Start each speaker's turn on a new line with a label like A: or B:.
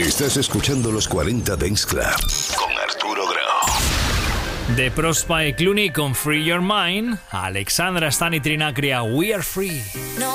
A: Estás escuchando los 40 Dance Club con Arturo Grau.
B: De Prospa e Clooney con Free Your Mind, Alexandra Stan y Trinacria, We Are Free.